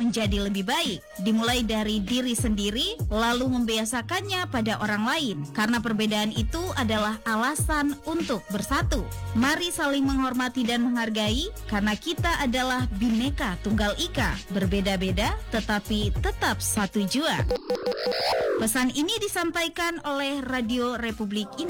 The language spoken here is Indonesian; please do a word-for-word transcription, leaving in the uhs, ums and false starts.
menjadi lebih baik, dimulai dari diri sendiri, lalu membiasakannya pada orang lain. Karena perbedaan itu adalah alasan untuk bersatu. Mari saling menghormati dan menghargai, karena kita adalah Bhinneka Tunggal Ika, berbeda-beda tetapi tetap satu jua. Pesan ini disampaikan oleh Radio Republik Indonesia.